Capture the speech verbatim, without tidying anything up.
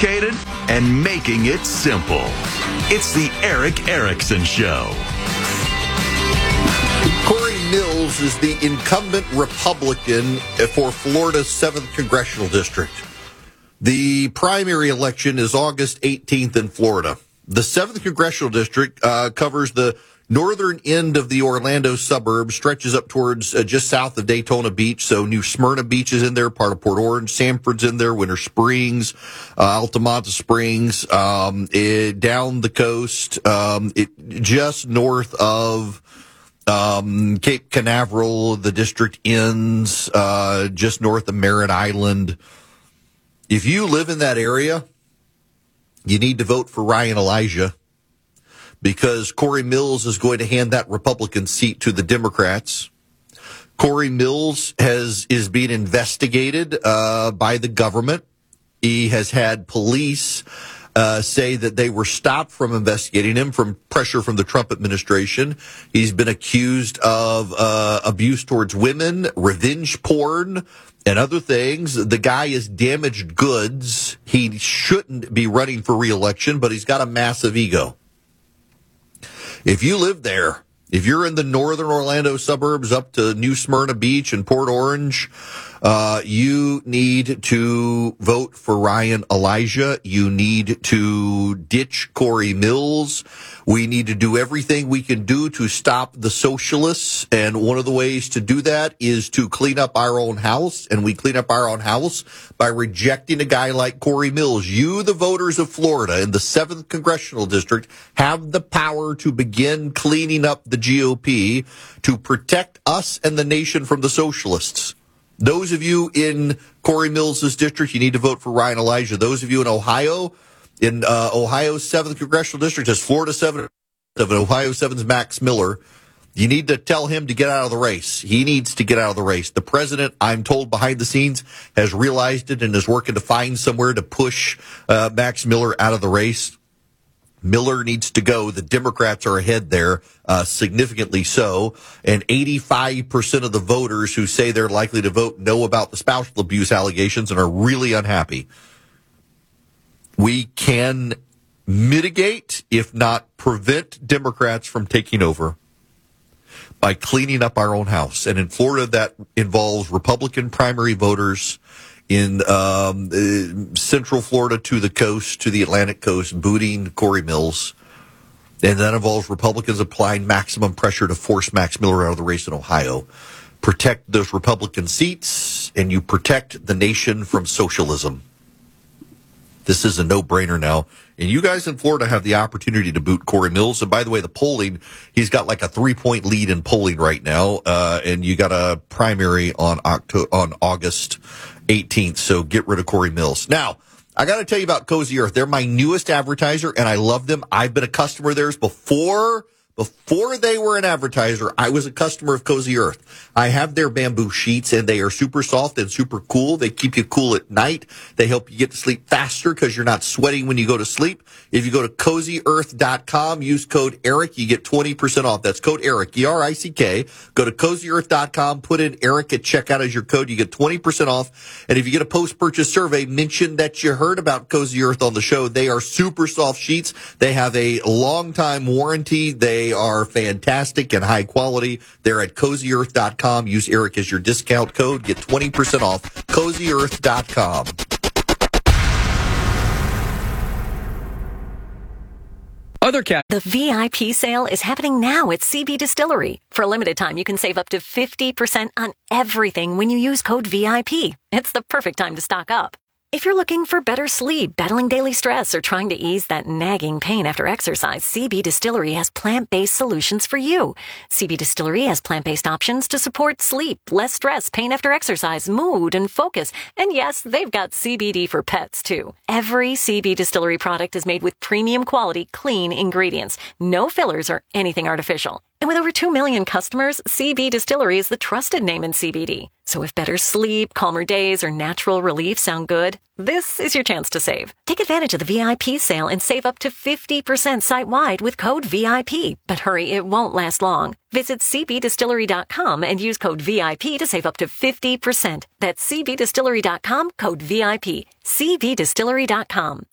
complicated and making it simple. It's the Erick Erickson Show. Corey Mills is the incumbent Republican for Florida's seventh Congressional District. The primary election is August eighteenth in Florida. The seventh Congressional District uh, covers the northern end of the Orlando suburbs, stretches up towards uh, just south of Daytona Beach. So New Smyrna Beach is in there, part of Port Orange. Sanford's in there, Winter Springs, uh, Altamonte Springs, um, it, down the coast, um, it, just north of um, Cape Canaveral. The district ends uh, just north of Merritt Island. If you live in that area, you need to vote for Ryan Elijah, because Corey Mills is going to hand that Republican seat to the Democrats. Corey Mills has is being investigated uh, by the government. He has had police uh, say that they were stopped from investigating him from pressure from the Trump administration. He's been accused of uh, abuse towards women, revenge porn, and other things. The guy is damaged goods. He shouldn't be running for re-election, but he's got a massive ego. If you live there, if you're in the northern Orlando suburbs up to New Smyrna Beach and Port Orange, uh, you need to vote for Ryan Elijah. You need to ditch Corey Mills. We need to do everything we can do to stop the socialists. And one of the ways to do that is to clean up our own house. And we clean up our own house by rejecting a guy like Corey Mills. You, the voters of Florida in the seventh Congressional District, have the power to begin cleaning up the G O P to protect us and the nation from the socialists. Those of you in Corey Mills' district, you need to vote for Ryan Elijah. Those of you in Ohio, in uh, Ohio's seventh Congressional District, as Florida seven of Ohio seven's Max Miller, you need to tell him to get out of the race. He needs to get out of the race. The president, I'm told behind the scenes, has realized it and is working to find somewhere to push uh, Max Miller out of the race. Miller needs to go. The Democrats are ahead there, uh, significantly so. And eighty-five percent of the voters who say they're likely to vote know about the spousal abuse allegations and are really unhappy. We can mitigate, if not prevent, Democrats from taking over by cleaning up our own house. And in Florida, that involves Republican primary voters in um, uh, Central Florida to the coast, to the Atlantic coast, booting Corey Mills. And that involves Republicans applying maximum pressure to force Max Miller out of the race in Ohio. Protect those Republican seats, and you protect the nation from socialism. This is a no-brainer now. And you guys in Florida have the opportunity to boot Corey Mills. And by the way, the polling, he's got like a three-point lead in polling right now. Uh, and you got a primary on October, on August eighteenth. So get rid of Corey Mills. Now, I got to tell you about Cozy Earth. They're my newest advertiser, and I love them. I've been a customer of theirs before. Before they were an advertiser, I was a customer of Cozy Earth. I have their bamboo sheets, and they are super soft and super cool. They keep you cool at night. They help you get to sleep faster because you're not sweating when you go to sleep. If you go to cozy earth dot com, use code ERICK, you get twenty percent off. That's code ERICK, E R I C K. Go to cozy earth dot com, put in ERICK at checkout as your code. You get twenty percent off. And if you get a post-purchase survey, mention that you heard about Cozy Earth on the show. They are super soft sheets. They have a long-time warranty. They They are fantastic and high quality. They're at cozy earth dot com. Use Eric as your discount code. Get twenty percent off. cozy earth dot com. Other cat. The V I P sale is happening now at C B Distillery. For a limited time, you can save up to fifty percent on everything when you use code V I P. It's the perfect time to stock up. If you're looking for better sleep, battling daily stress, or trying to ease that nagging pain after exercise, C B Distillery has plant-based solutions for you. C B Distillery has plant-based options to support sleep, less stress, pain after exercise, mood, and focus. And yes, they've got C B D for pets, too. Every C B Distillery product is made with premium quality, clean ingredients. No fillers or anything artificial. And with over two million customers, C B Distillery is the trusted name in C B D. So if better sleep, calmer days, or natural relief sound good, this is your chance to save. Take advantage of the V I P sale and save up to fifty percent site-wide with code V I P. But hurry, it won't last long. Visit c b distillery dot com and use code V I P to save up to fifty percent. That's c b distillery dot com, code V I P. c b distillery dot com.